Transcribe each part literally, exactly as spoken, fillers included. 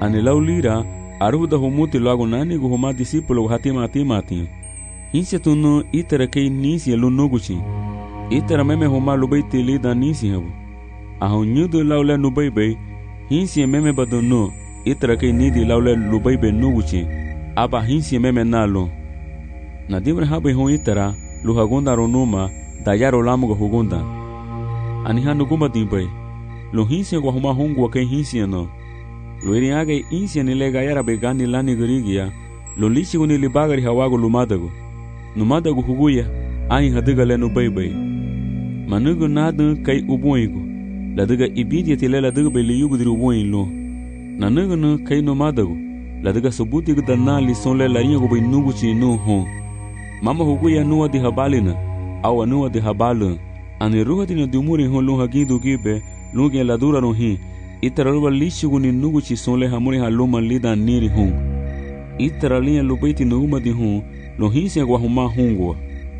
anilau lira aruda humuti logo nani gu huma discípulo hatima atimati hinse tunu itara kei nisi lunuguchi itara meme huma lubai tili da nisi habu ahun nyudu laule nubai bai hinse meme badunu itara kei nidi laule lubai be nuguchi aba hinse meme nalo na dimre habai hon itara luhagunda ronuma dayaro lamuga hugunda ani hanuguma dimbai lo hinse go huma hungu kei hinse no lo iriage insia ni lega yara begani lani garigia lo lichi guni libagari hawago lumadago numadago huguya ai hadiga lenu baibai manugo nadu kai ubuigo ladiga ibidia tilela diga beli yugo diri ubuin lo nanugo no kai numadago ladiga subuti gudana lison le larinha go nugu chi no hon mama huguya nuwa di habalina awa nuwa di habalu ani ruha dina dumuri hon lo hagidu gibe lungi la dura no hi itaraluba lichigu ni nugu chi sonle hamuri haluma lida niri hung itaralinha lubaiti nuguma di hung lo hinsia gwa huma hungwa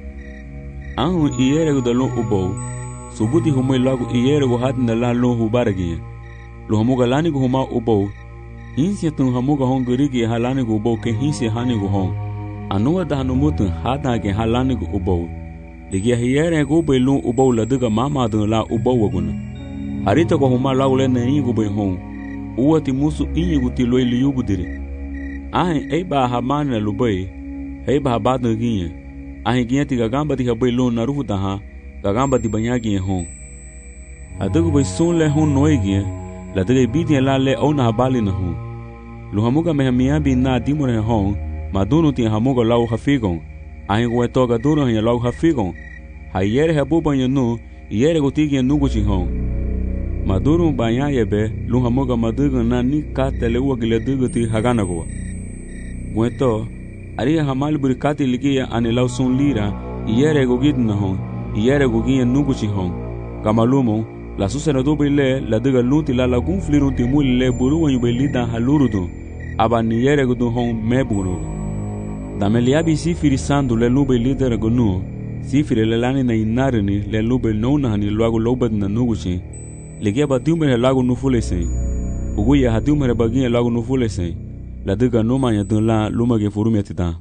ahu iyere da lo ubo subuti humai lagu iyere go hadna la lo hubaragi lo hamuga lani go huma ubo hinsia tun hamuga hongurigi halani go ubo ke hinsia hani go hong anuwa da hanumutu hada ke halani go ubo ligia iyere go be lo ubo la duga mama da la ubo waguna harita ko huma laule na ingu bai hon uwati musu ingu ti loi liugu dire ahe eba hamana lubai eba habadno ginye ahe ginye ti gagamba ti habai lo na rufu taha gagamba ti banya ginye hon adagu bai son le hon noi ginye la dige bidi la le ona habali na hon lo hamuga me hamia bi na dimore hon maduno ti hamuga lau hafigon ahe go toga duno hanya lau hafigon hayere habu banya no yere go ti ginye nugu chi hon maduru banya yebe lu hamoga maduga na ni katele wagile dugati hagana go gweto ari hamal burikati ligia anilau sun lira yere go gidna hon yere go gien nuguchi hon kamalumo la susena do bele la duga luti la lagun flirunti mulle buru wanyu belida halurudu abani yere go hon meburu damelia bi sifiri sandu le lube lidera go nu sifiri le lani na inarni le lube nona ni luago lobad na nuguchi ligia badiumere lago nufulese uguya hadiumere bagia lago nufulese la diga noma ya la luma que furumia tita.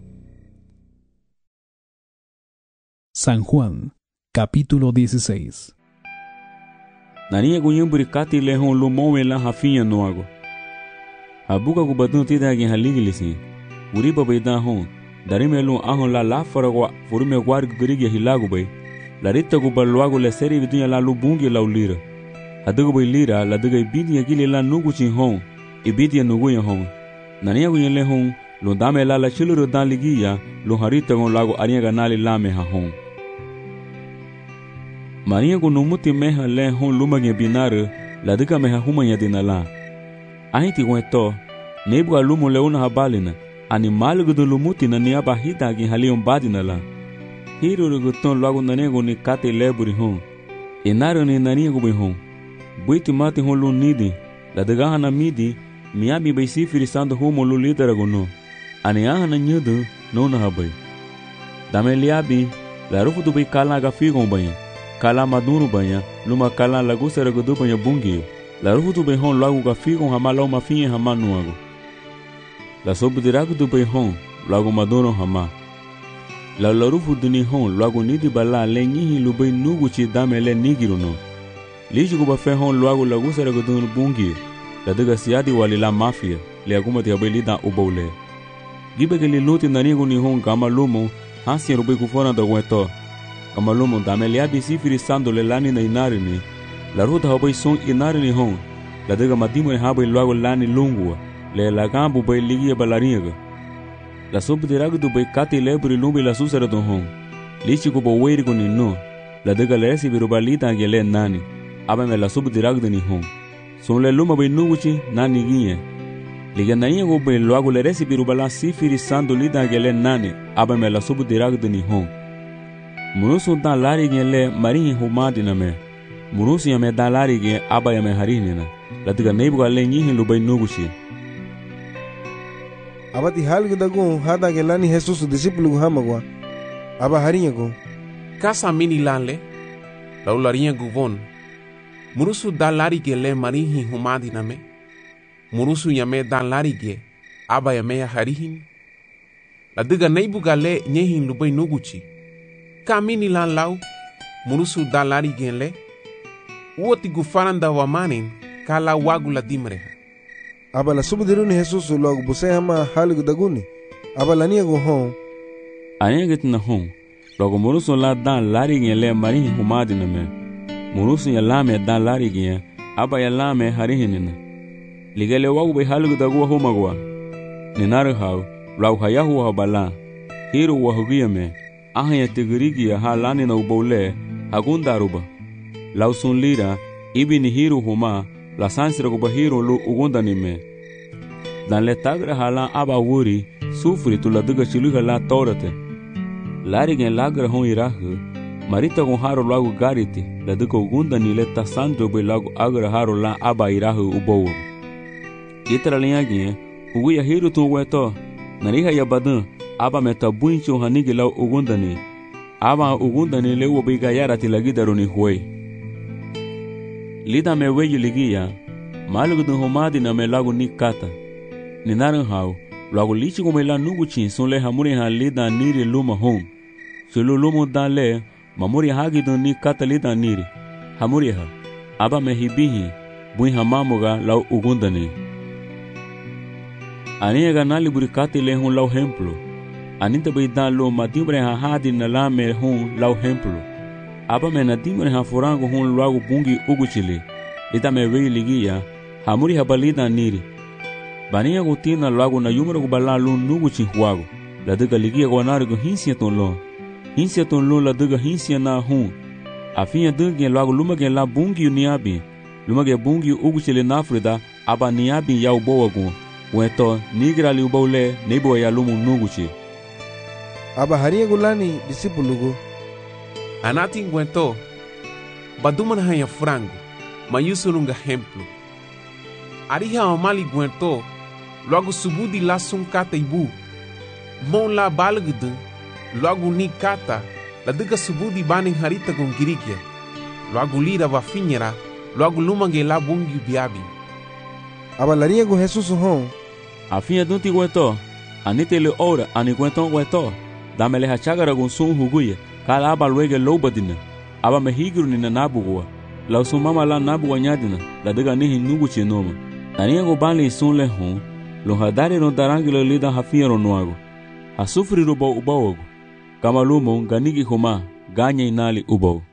San Juan, capítulo dieciséis. Nania gunyum burikati lehon lumome la hafinha no ago. Abuka gubadun tida agin haligilisi. Uriba beida hon. Darimelu ahon la la faragwa furume guar gurigi hilago bay. La rita gubaluago le seri vidunya la lubungi la ulira. Adugo bay lira la diga ibidi agili la nuguchin hon. Ibidi nuguya hon. Nania guyen lehon lo dame la la chiluro dan ligia lo harita gon lago aria ganali lame ha hon. Maria gon numuti meha lehon lumage binare la diga meha humanya dinala. Ahiti gon eto nebu alumo leona habalina animal gudu lumuti na nia bahita agin halion badinala. Hiro ruguton lago nanego ni kate leburi hon. Enaro ni nania gubi hon. Buiti mati hon lu nidi la diga hana midi miabi bay sifiri sando humo lu lidera gono. Ani ahana nyudu no na habay. Dame liabi la rufu du bay kala aga figon banya. Kala madunu banya luma kala lagu seragudu banya bungi. La rufu du bay hon lagu ga figon hama lau mafinye hama nuago. La sobu diragu du bay hon lagu madunu hama. La la rufu duni hon lagu nidi bala le nyihi lu bay nugu chi dame le nigiru no. Liji guba fe hon lagu lagu seragudu bungi. La diga siadi wali la mafia le aguma ti abeli da ubole. Gibe ke li luti nanigo ni hon kama lumo hansi rubi kufona da gweto. Kama lumo dame le abi sifiri sando le lani na inari ni. La ruta habai son inari ni hon. La diga madimo ni habai luago lani lungua. Le la gambu bai ligia balariga. La sobu diragu du bai kati leburi lumbi la susera do hon. Lichi kubo weiri ni no. La diga le esi birubalita angele nani. Aba me la sobu diragu ni hon. Son le luma bay nuguchi nani ginye. Liga nani go bay luago le resi birubala sifiri sando lida gele nani aba me la subu dirag de ni hon. Murusu da lari gele marini humadi na me. Murusu ya me da lari ge aba ya me harini na. La diga neibu gale nyihi lu bay nuguchi. Abati halgi dagun hada gelani Jesus discípulo hamagwa. Aba harinha go. Casa mini lanle. Laularinha guvon. Murusu da lari gele marihi humadi na me. murusu yame dan larige aba yame ya harihin. La diga neibu gale nyehin lubai nuguchi. Kamini lan lau murusu dan larige le. Uoti gufaranda wamanin kala wagu la dimreha. Aba la subudiruni Jesus logo buse hama haligu daguni. Aba la niago hon. Anyeget na hon. Logo murusu la dan larige le marihi humadi na me. Murusu ya lame dan larige aba ya lame harihinina. Ligale wagu be haligu dagu homagwa. Ninaru hau lau hayahu wa bala. Hiru wa hugiyame. Aha ya tigirigi ya ha lani na ubaule hagundaruba. Lau sun lira ibi ni hiru huma la sansira guba hiru lu ugunda ni me. Dan le tagra hala aba wuri sufri tu la diga chiluha la torate. Lari gen lagra hon irahu marita gon haro lagu gariti la diga ugunda ni le ta sandro be lagu agra haro la aba irahu ubowo. Itra linha gen ugu ya hiru tu weto nariha ya badan aba meta buincho hanigi lau ugunda ni. Aba ugunda ni le ubiga yarati lagi daruni huwe. Lida me weyi ligia, malugu dun homadi na me lagu ni kata. Ni naran hau, lagu lichi kume la nugu chin sun le hamuri ha lida niri luma hong. Sulu lumu dan le, mamuri hagi dun ni kata lida niri. Hamuri ha, aba me hibihi, bui hamamuga lau ugundani. Aniega nali buri kati le hun lau hemplo. Anita bai dan lo madimbre ha hadi na la me hun lau hemplo. Aba me na dimre ha furango hun lagu bungi uguchili. Lida me wei ligia, hamuri ha balida niri. Bania gutina lagu na yumra gu bala lu nuguchi huago. La diga ligia guanari gu hinsia ton lo. Hinsia ton lo la diga hinsia na hun. Afinha dingi lagu lumage la bungi uniabi. Lumage bungi uguchili nafrida aba niabi ya uboa gu. Weto nigra li ubaule nebo ya lumu nuguchi. Aba haria gulani disipulugo. Anati nguento, baduman hanya frango, mayusurunga hemplo. Ariha amali guento, logo subudi la sun kata ibu. Mon la balgdu, logo ni kata, la diga subudi baning harita gon girikia. Logo lira va finera, logo lumange la bungi biabi. Aba laria go Jesus hon. Afinha dunti guento, anite le ora, ani guento guento. Damele hachagara gon sun huguye. Kala aba luege lobadina, aba mehigru ni na nabuwa, la usumama la nabuwa nyadina, la diga nihi nugu chinoma. Tania go bali sun le hon, lo hadari no darangi lo lida hafia ro nuago. Hasufri rubo ubawogo, kama lumo ganigi homa, ganya inali ubawo.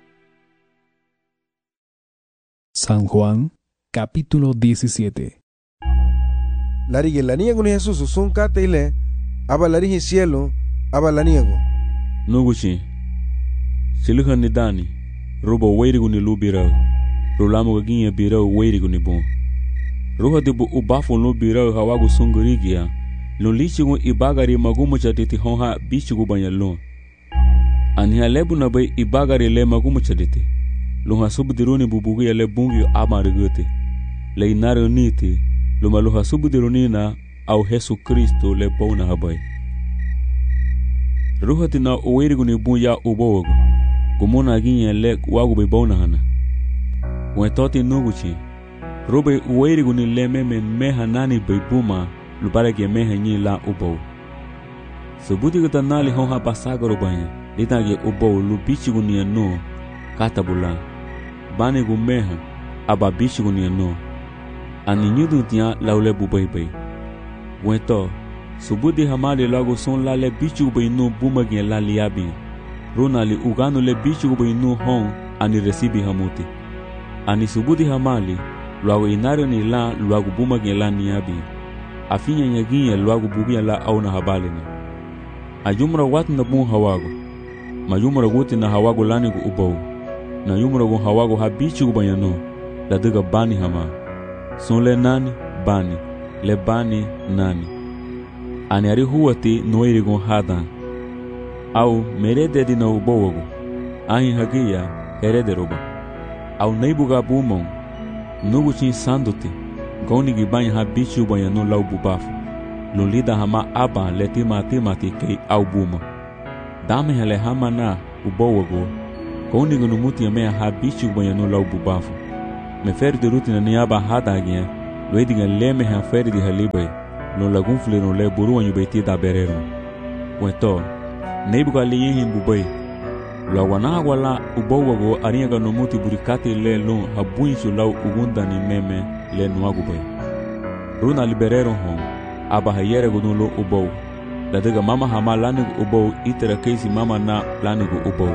San Juan, capítulo diecisiete. Larige la niego ni Jesus sun kate ile, aba larige cielo, aba la niego. Nuguchi, siluhan ni dani, rubo weirigu ni lu birau, rulamu gaginha birau weirigu ni bon. Ruha dibu ubafu lu birau hawagu sungurigia, lulichigu ibagari magumu chaditi honha bichigu banyalun. Aniha lebu na bay ibagari le magumu chaditi, luha subdiruni bubugia le bungi amarigute, le inari niti, luma luha subdirunina au Jesu Kristo le bona habay. Ruhati na uwerigu ni buya ubowogu. Gumona ginye le wagu be bona hana. Wetoti nuguchi. Rube uwerigu ni le meme meha nani be buma lubarege meha nyi la ubow. Subuti gata nali honha pasaga rubanya. Litange ubow lu bichigu ni ano katabula. Bani gu meha aba bichigu ni ano. Ani nyudu tia laule bubaybay. Weto Subudi hamali lago son la le bichu be no bumage la liabi. Rona li ugano le bichu be no hon ani resibi hamuti. Ani subudi hamali lago inario ni la lago bumage la niabi. Afinya nyaginya lago bubia la au na habali ni. Ajumra wat na bun hawago. Majumra guti na hawago lani gu ubaw. Na yumra gu hawago ha bichu bayano. La diga bani hama. Son le nani bani. Le bani nani. Ani ari huwati noirigon hadan. Au merede di na ubowogo. Ahi hagia herede roba. Au neibuga bumon. Nugu chin sanduti. Goni gibanya ha bichu bayano lau bubafu. Lulida hama aba letima timati kei au buma. Dame hele hama na ubowogo. Goni gunumuti yamea ha bichu bayano lau bubafu. Meferi de rutina ni aba hadagia. lo edinga leme ha feri di halibai lo lagun flero le buru wanyu beti da berero weto neibuga le yin bubai lo wana wala ubowago arianga no muti burikati le lo habuinsu lau ugunda ni meme le nuagu bai runa liberero hon aba hayere gunu lo ubo la daga mama hama lanigu ubo itera keisi mama na lanigu ubo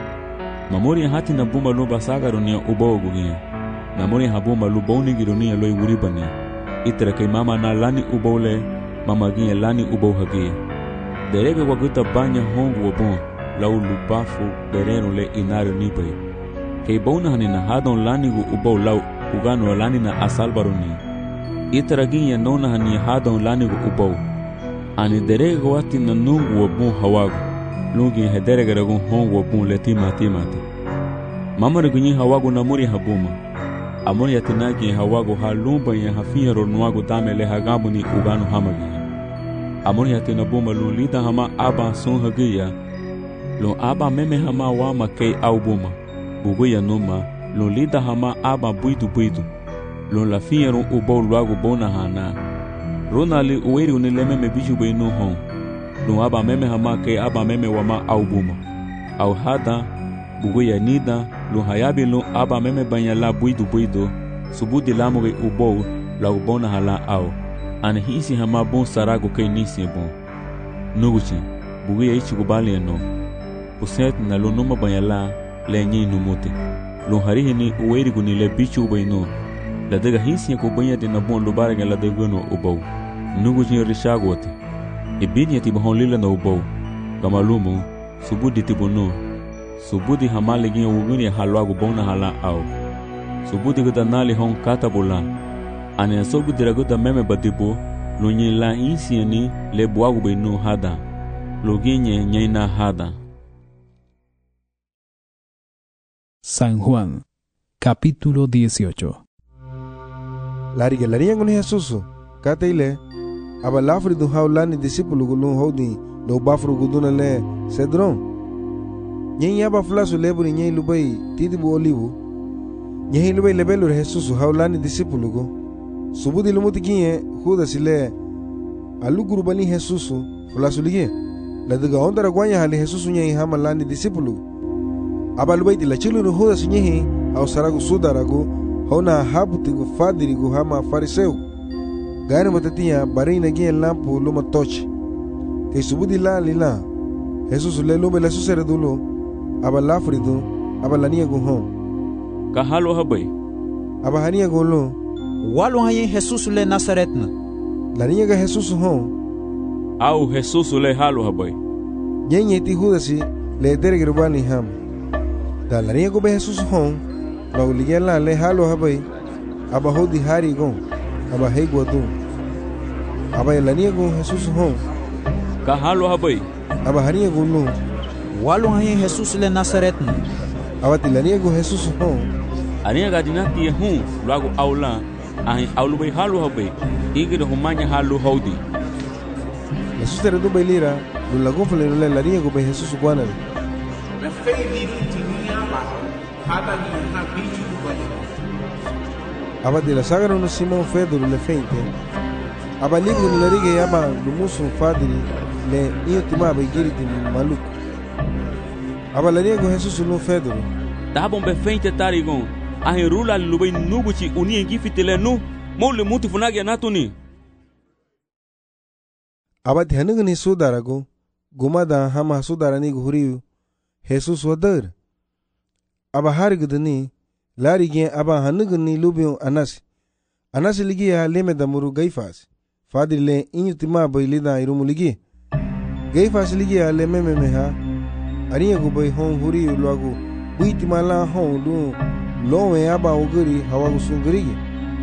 mamori hati na bumba lo basaga ronia ubo gugia mamori habumba lo boni gironia lo iwuribani itera kei mama na lani ubo le mama gia lani ubo hagia derege waguta banya hongu wabon lau lubafu berero le inario nipai kei bona hanina hadon lanigu ubo lau ugano lani na asalbaroni itera gia nona hani hadon lanigu ubo ani derege wati na nungu wabon hawagu lungi hederege ragun hongu wabon le tima timati mama regunyi hawagu na muri habuma amori yatinagi hawagu ha lumba ya hafia ronuagu dame le hagabu ni ugano hamagi amori yatina buma lu lida hama aba son hagia lo aba meme hama wama kei au buma buguya numa lo lida hama aba buidu buidu lo la fia ron ubo luagu bona hana ronali uweri unileme me biju beinu hon lo aba meme hama kei aba meme wama au buma au hada buguya nida lo hayabi lo aba meme banya la buidu buidu subudi lamuge ubo la ubona hala au ani hisi hama bon sarago kei nisi bon nuguchi buguya ichi kubali eno uset na lo numa banya la le nyi numuti lo harihi ni uweri guni le bichu ubaino la daga hisi ko banya de na bon lo baranga la de gono ubo nuguchi rishagote ibini ti bon lila na ubo kamalumo subudi tibono subudi hamale gin wuguni halwago bona hala au subudi gada nali hon katabola ane sogu diragoda meme badibo lo nyi la insiani le buagu beno hada lo ginye nyaina hada. San Juan, capítulo dieciocho. Lariga laria ngoni Jesusu kataile aba lafri du haulani discípulo gulun hodi lo bafru guduna le cedron nyen aba flasu leburi nyen lubai tidibu olivu nyen lubai lebelu Jesusu haulani discípulo go subudi lumuti kinye huda sile aluguru bani Jesusu flasu lige la daga ondara gwanya hali Jesusu nyen hamalani discípulo aba lubai dila chilu no huda sunyehi au saragu sudaragu hona habutigu fadirigu hama fariseu gari matatia barina gia lampu luma tochi ke subudi la lila Jesus le lume la susere dulo aba lafridu aba lania gu hon ka halo habai aba hania gu lo walu haye Jesus le Nazaretna lania ga Jesus hon au Jesus le halo habai nyenye ti hudasi le dergirbani ham da lania gu be Jesus hon la uligela le halo habai aba hodi hari gon aba hego du aba lania gu Jesus hon ka halo habai aba hania gu lo walu haye Jesus le Nazaretna aba tilania gu Jesus hon ania ga dinati hu lagu aula ai aulu bai halo habai igre humanya halo hodi la susere du belira lu lagu fle le lania gu be Jesus gwana me fei di tinia ba hada ni na bichu ba aba de la saga no Simon Pedro le feinte aba ligu ni larige aba lumusu fadiri le iotima ba igiriti maluco aba larigo Jesus no Pedro dabon be feinte tarigon a herula lubai nuguchi uni engifitele nu mole muti funagi anatuni aba dhyanugu ni sudarago gumada hama sudarani guhuriu Jesus wadar aba harigudani larige aba hanugu ni lubion anas anas ligia leme damuru gaifas fadiri le inyutima ba ilida irumuligi gaifas ligia le meme meha ariya gubai hon huriu luagu buitima la hon lu lowe aba uguri hawagu sungurigi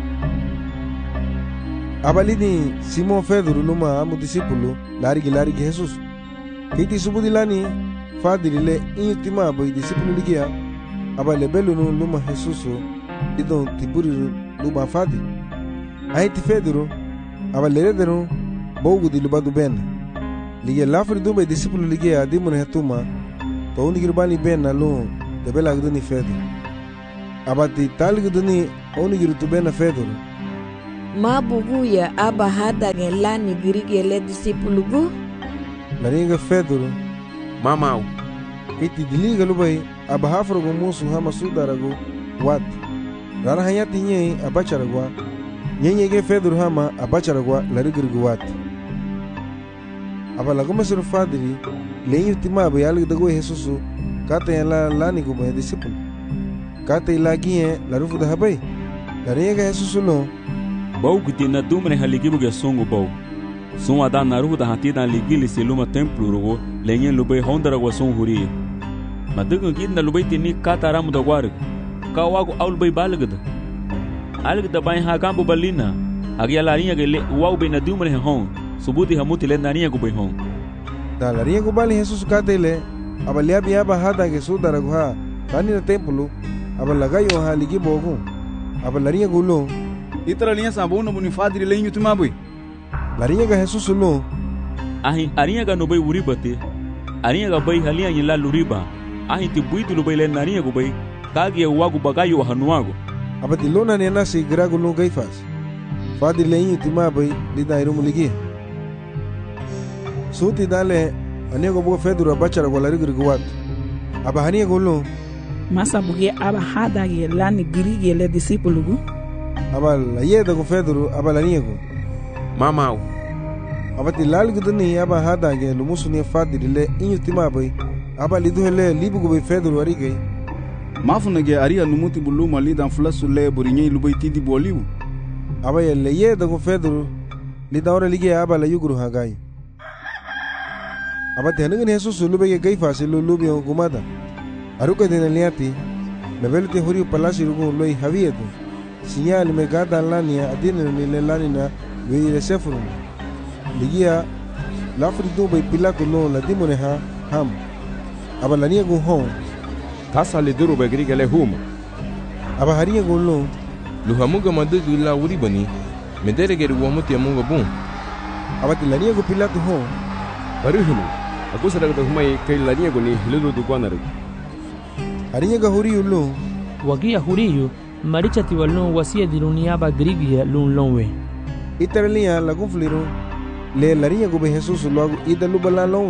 abalini Simon Pedro luma amu discípulo larigi larigi Jesus kiti subudilani fadiri le inyutima ba discípulo ligia aba lebelu no luma Jesus idon tiburi luma fadi aiti Pedro aba leredero bogu di lubadu ben ligia lafri dumbe discípulo ligia dimon hetuma to unigirbani ben na lo debela guduni Pedro aba ti tal guduni unigiru tu ben Pedro mabugu ya aba hada ngela ni girigele disipulugu. Laringa Pedro Mamau. iti diliga lubai aba hafrago musu hama sudarago wat. Rara hayati nye abacharagwa. Nyenye ge Pedro hama abacharagwa larigirgu wat. Aba lago mesero fadiri lenyu timaba yalig dago Jesusu kata yala lani go me disipul. Kata ilagie la rufu da habai. Laringa Jesusu no Bau que na dumre haligibu ge songo bau. Son ada naru da hati da ligili seluma templo rogo lenyen lubai hondara go son huri. Madugo gid na lubai tini kata ramu da war. Ka wago aul bai balgda. Alg da bai ha gambo balina. Agia larinha ge le wau bai na dumre hon. Subuti hamuti le narinha go bai hon. Da larinha go bali Jesus kata ile abalia biaba hada ge sudara go ha tani na templo abalagayo ha ligibo go. Abalarinha go lo Itara linha sabuna munifadri lenho tumabui. Larinha ga Jesus lo Ahi arinha ga no bai uri bate. Arinha ga bai halia yin la luriba. Ahi ti buitu lo bai le narinha go bai. Kagi ya wago bagayo hanuago. abati lona ne nasi grago lo gaifas. Fadi lenho tumabai lida irumu ligi. Suti dale anigo bo Pedro abachara go larigir go wat. Abahania go lo Masa buge aba hada ge lani girigele disipulugu. abal la yeda go Pedro abal anigo. Mamau. Abati lalgudni aba hada ge lumusu ne fadi le inyu timabai. Abal iduhele libu go Pedro arige. Mafuna ge aria numuti buluma lidan flasu le burinye lubai tidi boliu. Aba ye le yeda go Pedro lida ora lige abal yuguru hagai. Abati hangen Jesus lube ge gaifas lo lubi go mata. Aruka de liati mebelu te huri palasi rugo loi havieto. Signal me gada lania adine ni le lanina we le sefuru. Ligia la frido be Pilato no la dimone ha ham. Aba lania go hon. Tasa le duro be griga le huma. Aba haria go lo. Luhamuga madugu la uribani. Medere ge ruwamuti amunga bun. Aba ti lania go Pilato hon. Baruhulu. Akusa daga humai kai lania go ni hilulu du kwanaru. Haria ga huri ulo. Wagia huriyu maricha tiwalun wasia diruniaba grigia lun lonwe. Iteralia la confliro le laria go be Jesus lo ida lubala lonwe.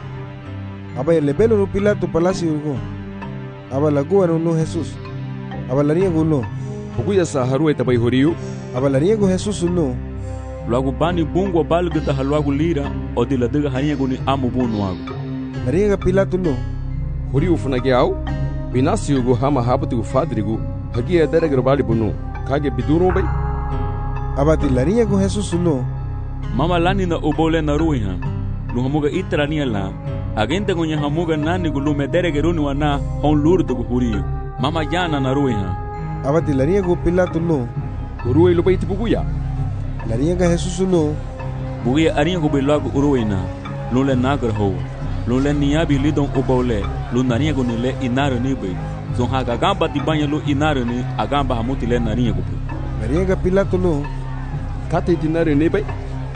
Aba le belo no Pilato palacio go. Aba la go no Jesus. Aba laria go lo. Okuya sa haru eta bai horiu. Aba laria go Jesus lo. Logo bani bungo balga ta halwago lira o de la daga harinha go ni amu bunu ago. Laria ga Pilato lo. Horiu funage au. Binasio go hama habatu fadrigo. Hagia dere grabali bunu. Kage biduro bai. Abati laria go Jesus lo. Mama lani na obole na ruiha. Luhamuga itrania la. Agente go nyahamuga nani go lume dere geruni wana hon lurdo go huriu. Mama jana na ruiha. Abati laria go Pilato lo. Urui lo bai tipuguya. Laria ga Jesus lo. Bugia arinha go belago uruina. Lule nagar ho. Lule niabi lidon obole. Lunarinha go nile inaro ni bai. Zon haga gamba di banha lo inaro ni agamba hamuti le narinha go bai. Laria ga Pilato lo. Kate dinare ne bai.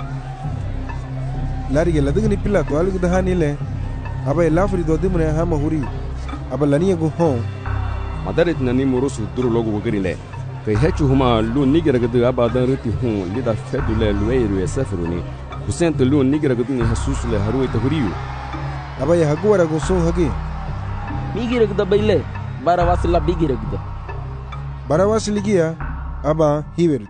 Laria la digni Pilato alu da hanile. Aba lafri do dimre hama huri. Aba lania go hon. Madare tinani morosu duro logo wogrile. Kai hechu huma lu nigera gadu aba dan ruti hon lida fedu le lueiru e sefruni. Kusente lu nigera gadu ni Jesus le haru eta huriu. Aba ya hagura go son hagi. Migira gda baile. Barawasi la bigira gda. Barawasi ligia aba hibert.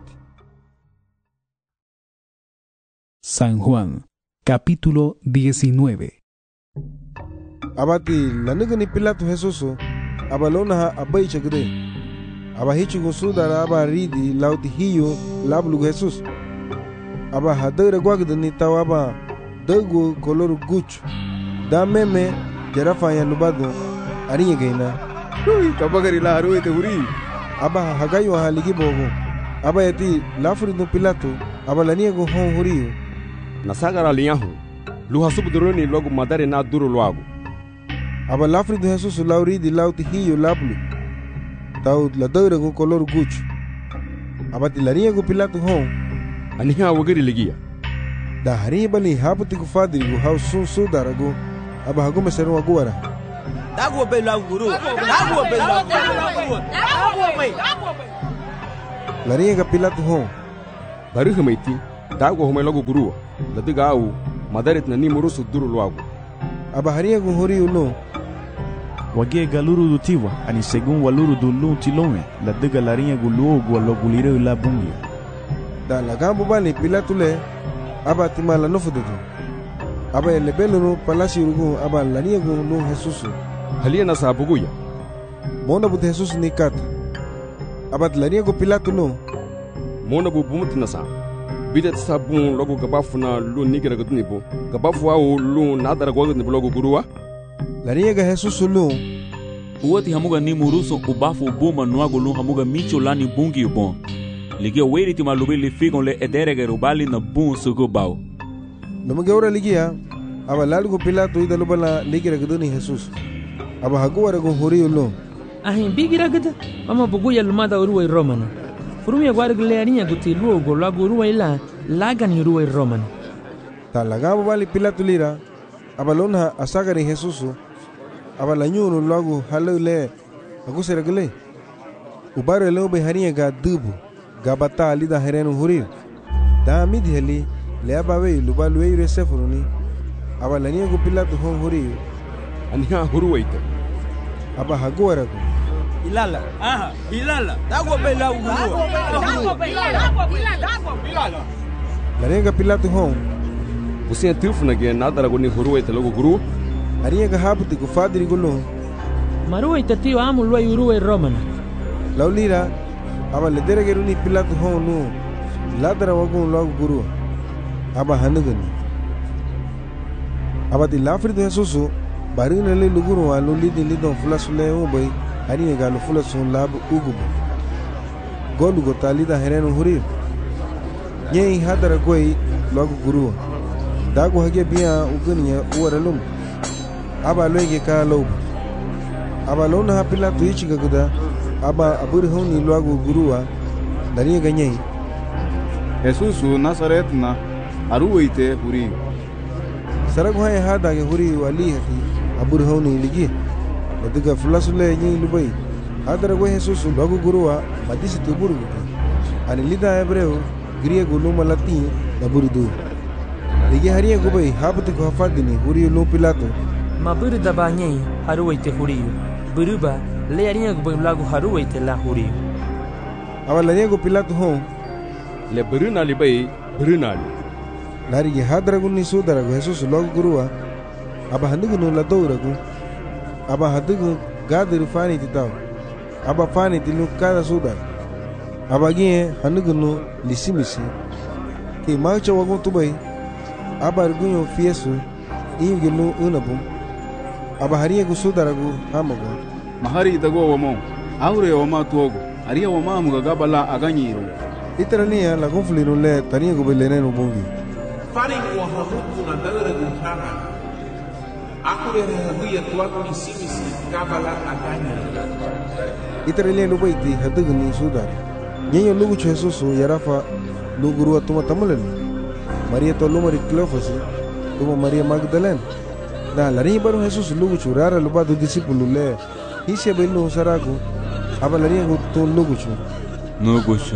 San Juan, capítulo diecinueve. Abati lanigani Pilato Jesus abalona ha abai chagre. Aba hichu go sudara aba ridi lauti hiyo lablu Jesus. Aba hadere gwagda ni tawaba dago color guch. Da meme jarafa ya nubado ariye gaina. Ui tabagari la haru ete huri. Aba hagayo haligi bogo. Aba yati lafri no Pilato aba lania go hon huriyo. Nasagara linyahu. Luha subduroni logo madare na duro loago. Aba lafri do Jesus lauri di lauti hiyo lablu. Tau la daure go color guch. Aba tilania go Pilato hon. Aniha wagiri ligia. Da hari bali haputi go fadri go hau sun sudara go. Aba hago mesero agora. Dago be la guru. Dago be la guru. Dago be. Larinha ga Pilato hon. bari hamaiti dago homai logo gurua ladiga au madarit na ni murusu duru logo aba haria gu hori ulo wagie galuru dutiwa ani segun waluru dulu tilome ladiga larinha gulu gu logulire la bungi da la gambo bali pilatule aba timala nofudutu aba elebelunu palasi urugu aba larinha gu lu Jesus halia na sabuguya mona bu Jesus ni kat aba larinha gu pilatulo mona bu bumut na sa bidet sabun logo gabafuna lu nigera gudnibo gabafu au lu nadara gogni logo gurua larinha ga Jesus lu uwati hamuga ni muruso ubafu ubuma nuago lu hamuga micho lani bungi ubon ligia weri ti malubi li figon le ederege rubali na bun sugo bao numuge ora ligia aba lalugo Pilato ida lubala ligira guduni Jesus aba haguwara gu hori ulo ahin bigira gada mama buguya lumada uruwa romana furumia gwarg learinha guti luogo lago uruwa ila lagan uruwa romana ta lagabo bali Pilato lira aba lona asagari Jesus aba lanyunu lago halu le agusera gele ubare le obe harinha ga dubu gabata ali da herenu hurir da midi heli le abawe lubalwe ire sefuruni aba lania gu Pilato hon hurir ania huruwaita aba haguwara gu ilala aha ilala dago be la uguru dago be ilala dago ilala larenga Pilato hon usia tifuna ge nadara goni huruwaita logo guru arinha ga haputi gu fadri gulo maruwaita tio amu luai uruwa romana laulira aba ledere geruni Pilato hon nu ladara wagun logo guru aba hanugani aba di lafri de Jesus barina le luguru wa lo lidi lidon fulasule ubay ani ga lo fulasun lab ugubu golu go talida herenu hurir nyei hadara goi logo guru dago hage biya uguniya uwaralum aba loge ka lo aba lona ha Pilato yichi gaguda aba abur honi logo guruwa dari ga nyei Jesus Nazaret na aruwaite huri sarag hoye hada ge huri wali hati abur honi ligi ladiga fulasule nyei lubai adara go Jesus logo guruwa madisi tuburu ani lida hebreu griye guluma lati daburu ligi hariye gubai habati ko hafadini huri lo Pilato maburu dabanyei haruwaite huri buruba le arinha gubai lago haruwaite la huri awala nego Pilato hon le buruna libai buruna lari ge hadra gunni sudara go Jesus logo guruwa aba handugu no la doura gu aba hadugu gadir fani titaw aba fani tilu kada sudar aba ge handugu no lisimisi ke macho wagun tubai aba gunyo fiesu ingi no unabum aba hariye gu sudara gu hamago mahari dago wamo aure wama tuogo aria wama mugaga bala aganyiro itarania la gonfliru le tania gu beleneno bungi fari wa hamuku na dagara gu hana akure habuya tuaku ni simisi kabala aganya itarania lu baiti hadugu ni sudara nyenyo lugu Jesus yarafa luguru atuma tamulani Maria to lumari Cleofas tuma Maria Magdalena da lari baru Jesus lugu churara luba do discípulo le hise belu saragu aba lari gu to lugu chu nugu chu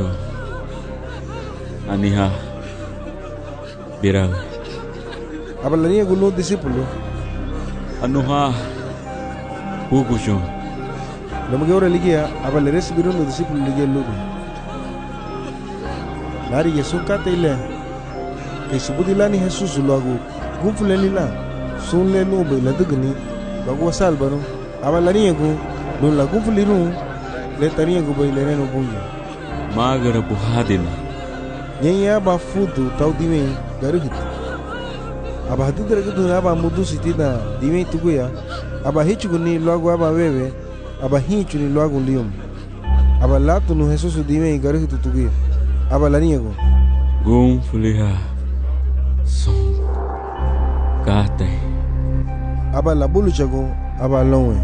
aniha biraw aba lari gu no discípulo anuha hugu chu lamage ora ligia aba lari sibiru no discípulo ligia lugu lari Yesu kate ile ke subudilani Jesus luagu gumfuleni la sunle no be la dugni lagu salbano aba lari gu no la gumfuliru le tani gu be le no bungi magara buhadina nyenya ba fudu tau dime garuhit aba hadidra gu aba mudu sitida dime tuguya aba hichu ni luagu aba wewe aba hichu ni luagu lium aba latu no Jesus dime garuhit tuguya aba lari gu gum fuliha son kate aba la bulu chago aba lonwe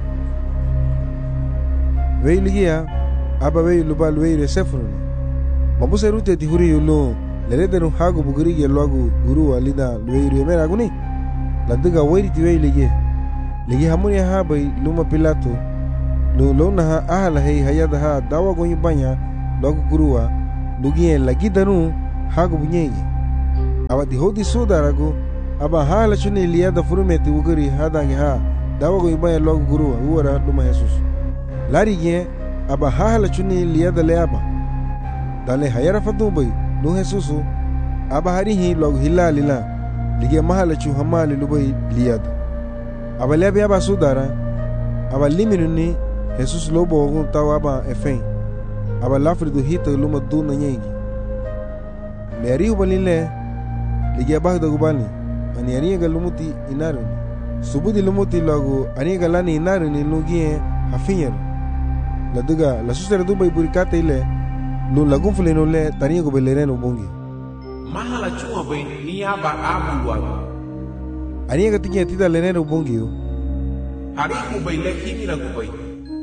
wei ligia aba wei lubal wei resefru mabuse rute ti huri yulo lelederu hago buguri ge logu guru alida wei remera guni ladiga wei ti wei ligia ligi hamuni ha bai luma Pilato no lona ha ala hei hayada ha dawa gonyu banya logu guruwa lugie lagi danu hago bunyengi. Abati hodi sudaragu aba hala chuni liada furumeti ugari hadangi ha dawago ibaya logo gurua uara luma Jesus. Lari gen aba hala chuni liada leaba. Dale hayara fadubai no Jesusu aba harihi logo hila lila lige mahala chu hamali lubai liada. Aba lebi aba sudara aba liminuni Jesus lobo ogun tawa aba efen. Aba lafri do hita luma du na nyengi. Le arihu balile lige aba da gubani ani ariga lumuti inaruni. Subudi lumuti logo ariga lani inaruni lugie hafinyero. La duga la susera dubai burikate ile lu lagun fuleno le tania go belereno bongi. Mahala chuma bai ni aba abu wago. Ariga tinya tita lenero bongi yo. Arihu bai le himira go bai.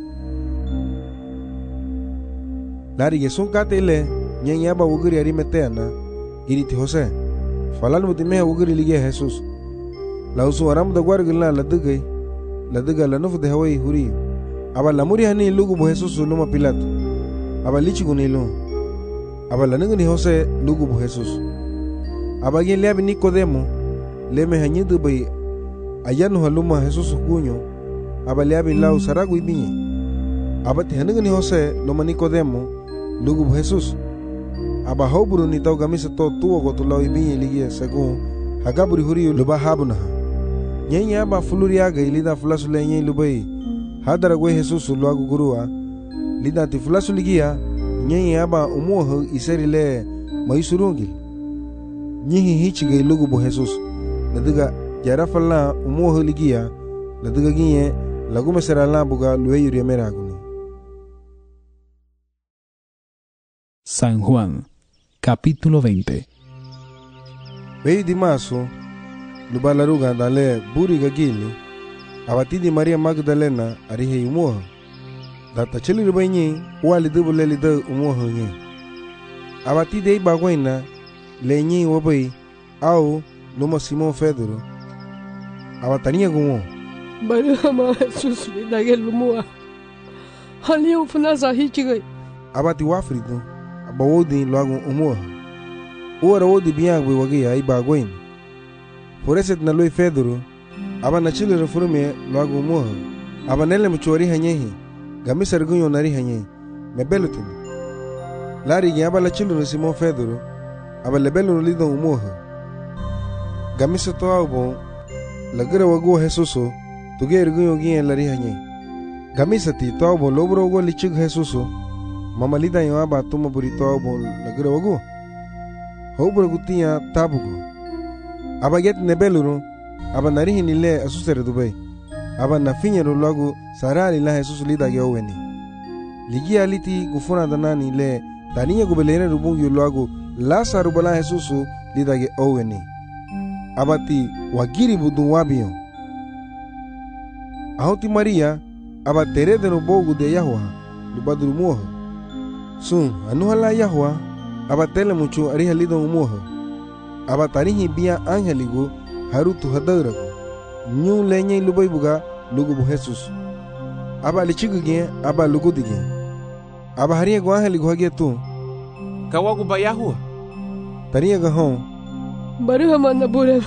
Lari gesun kate ile nyen yaba wugiri ari meteana iriti Jose. Falal mutimeha wugiri lige Jesus. La usu aram da guargila la dugai la duga la nufu de hawai huri. Aba la muri hani lugu bu Jesus luma Pilato. Aba lichi gunilo. Aba la nungni Jose lugu bu Jesus. Aba gen leabi Nicodemo leme hanyidu bai ayanu haluma Jesus kunyo. Aba leabi lau saragu ibinye. Aba ti hanungni Jose luma Nicodemo lugu bu Jesus. Aba hauburu ni tau gamisa to tuwa gotu lau ibinye ligia segun hagaburi huri luba habunaha. Nyenye aba fuluri aga ilida fulasu le nyenye lubai hadara gwe Jesus luagu gurua lida ti fulasu ligia nyenye aba umuho iseri le maisurungil. Nyihi hichige lugu bu Jesus nadiga jarafala umuho ligia nadiga ginye lagu mesera la buga luwe yuri meraguni. San Juan, capítulo veinte. Bei di maso lubalaruga dale buri gagili abatidi Maria Magdalena arihe umuho data chili rubanyi wali dubu leli da umuho nye abatide ibagwaina lenyi wabai au numa Simon Pedro abatania gumo bari hama Jesus lidagel umuha hali ufuna hichigai abati wafrido abawodi luagu umuha uara wodi biagwe wagia ibagwaina foreset na loi Pedro aba na chile reforme luagu umuha aba nele mchori hanyehi gamisar gunyo nari hanyehi mebelutin lari gi aba la chile Simon Pedro aba lebelu lido umuha gamisa to abo lagira wagu Jesuso tuger gunyo gi lari hanyehi gamisa ti to abo lobro go lichig Jesuso mama lida yo aba tuma burito abo lagira wagu hobro gutia tabugo aba get nebeluru aba narihi nile asusere dubai aba na finyero lagu sarali la Jesus lida geweni ligia liti gufuna danani le taniya gubelene rubungi lagu lasa rubala Jesus lida ge oweni abati wagiri budu wabiyo ahoti Maria aba terede no bogu de Yahwa lubadru muha sun anuhala Yahwa aba tele mucho ariha lido muha aba tarihi bia angeligo harutu hadarago nyu lenye lubai buga lugu bu Jesus aba lichiguge aba lugu dige aba hariya go angeligo hage tu kawagu ba Yahwa tariya ga hon bari hama na bure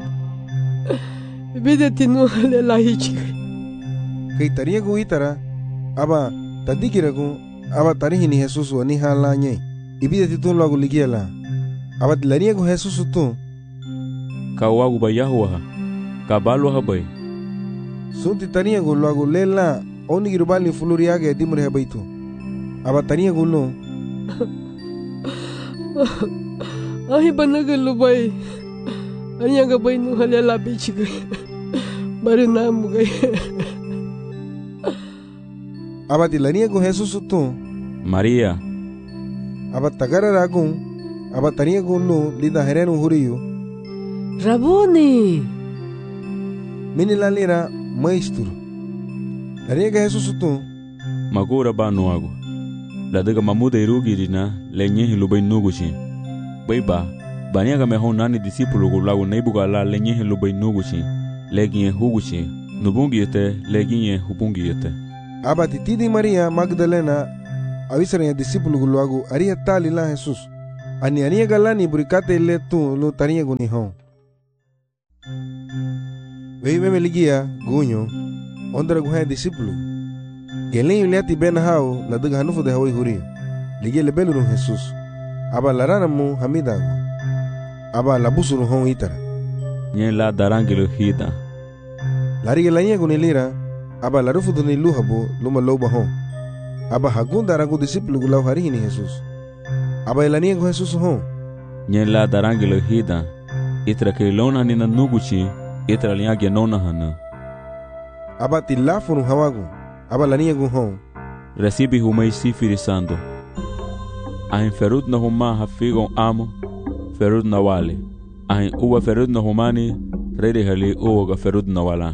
bide tinu le lahichi kai tariya go itara aba tadikirago aba tarihi ni Jesus ni hala nye ibide titun lagu ligiela aba dilariya go Jesus tu kawagu ba Yahwa kabalo habai sunti tariya go lagu lela oni girubali fuluriaga dimure habaitu aba tariya go lo ahi banaga lubai anya ga bainu halela bichiga bari namu gai aba dilariya go Jesus tu Maria aba tagara ragun aba tariya go lo lida herenu huriyo Rabuni mini la lira maestro lariya ga Jesus tu magura ba nuago la daga mamuda irugirina lenye hilubai nugushi baiba bania ga mehon nani discipulo go lago neibuga la lenye hilubai nugushi leginye hugushi nubungi yete leginye hubungi yete aba titidi Maria Magdalena avisara ya discipulo go lago aria tali la Jesus Ani ania galani burikate le tu lu tania guni hon. Vei meme ligia gunyo ondra guha discípulo. Gelen yuliati ben hao la duga hanufu de hawi huri. Ligia le beluru Jesus. Aba larana mu hamidago. Aba labusuru hon itara. Nye la darangelo hida. Lari la nye guni lira. Aba larufu duni luhabu luma loba hon. Aba hagunda arangu discípulo gulau harini Jesus. Aba elania go Jesus hon. Nye la darangelo hida. Itra ke lona nina nuguchi. Itra liya genona hana. Aba tilafunu hawagu. Aba lania go hon. Recibi humai sifiri sando. Ahin ferut na huma hafigon amo. Ferut na wale. Ahin uwa ferut na humani. Rede hali uwa ga ferut na wala.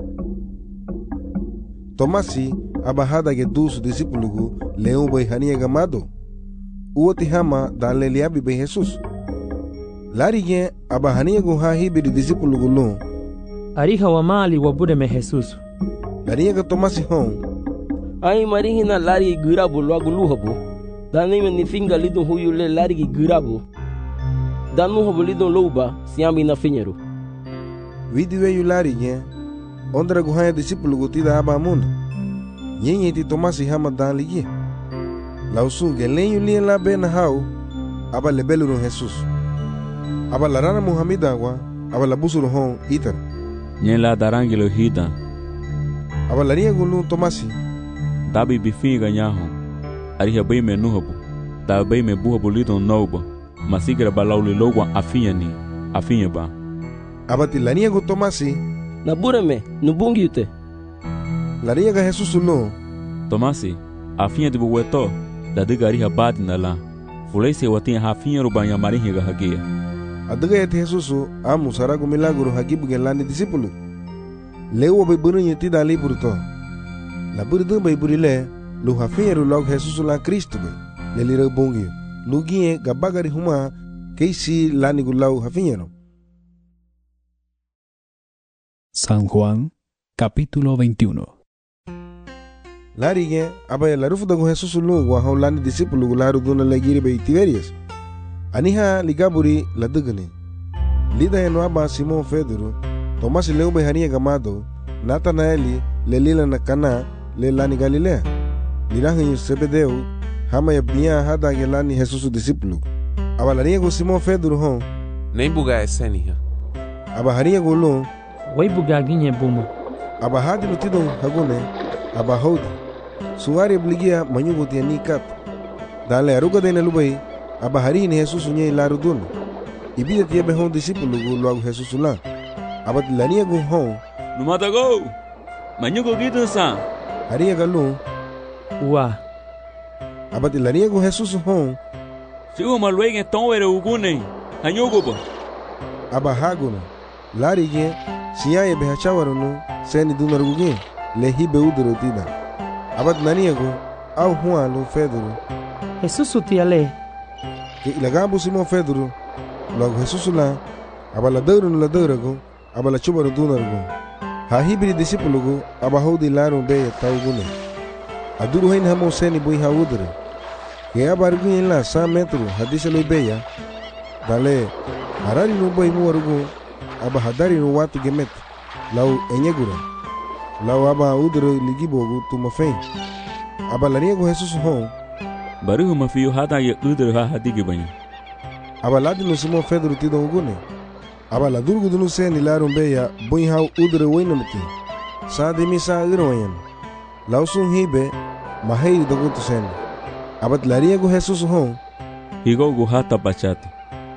Tomasi aba hada ge dusu disipulugu leu bai hania gamado. Uwa tihama dan le liabi bai Jesus. Lari ge aba hania go ha hibiri disipulugu lu. Ariha wa mali wa bude me Jesus. Lari ge Tomasi hon. Ai marihi na lari girabu logo luhabu. Dani me ni finga lido huyu le lari girabu. Danu hobo lido louba siambi na finheru. Vidiwe yu lari ge. Ondra guhaya discípulo tida aba amuna. Nyenye ti Tomasi hama dan ligie. Lausu gelenyu lien la ben hau. Aba lebeluru Jesus. Aba larana Muhammeda wa. Aba labusuru hon itar. Nye la darangelo hida. Aba laria gulu Tomasi. Dabi bifinga nyaho. Ariha bai me nuhabu. Dabi bai me buhabu lidon nauba. Masigira balauli logwa afinya ni. Afinya ba. Aba ti lania gu Tomasi. Naburame, nubungi ute. Laria ga Jesus no. Tomasi, afinha de bueto, da diga ariha bad na la. Fulese watin hafinha rubanya marihi ga hagia. Adiga et Jesus amu saragu milagro hagibu gelani discípulo. Leu bai burinha ti dali burto. La burdu bai burile, lu hafinha ru log Jesus la Cristo bai. Le lira bungi. Lugie gabagari huma keisi lani gulau hafinha no. San Juan, capítulo veintiuno. Larige, abaya larufu dago Jesus lu wa haulani discípulo gularu duna legiri be Tiberias. Aniha ligaburi la dugani. Lida eno aba Simon Pedro, Tomasi leu be hania gamado, Natanaeli le lila na Kana le lani Galilea. Lirahin Sebedeu, hama ya bia hada gelani Jesus discípulo. Aba laria go Simon Pedro hon. Nem buga eseniha. Aba haria go lu. Wai bugaginye buma. Aba hadi lutidon hagone. Aba hodi. Suari obligia manyugo tia ni kat. Dale aruga de nalubai. Aba hari ni Jesus nye laru dun. Ibida tia be hon discípulo go luagu Jesus la. Aba tilania go hon. Numata go. Manyugo gitu sa. Haria galu. Wa. Aba tilania go Jesus hon. Sigo malwege tonwere ugune. Hanyugo ba. Aba haguna. Lari ge. Siya be hachawarunu seni dunaruguge le hibe udro tida. Abat naniego au Juan lo Pedro. Jesus utiale. Ke ilagabu Simon Pedro. Logo Jesus la abala dawru la dawrago abala chubaru dunarugo. Ha hibri discípulo go abahodi laru be taugune. Aduru hain hamo seni bui ha udre. Ke abargu in la cent metro hadise lo beya. Dale harari no boy muarugo. Aba hadari no watu gemet lau enyegura lau aba udro ligibogu tumafen aba laniego Jesus hon baru mafiyo hada ye udro ha hadigi banya aba ladino Simon Pedro tido ugune aba la durgu dunu se ni larum beya boy ha udro wainamti sa de misa irwayan lau sun hibe mahei dogutu sen aba laniego Jesus hon higo go hata bachati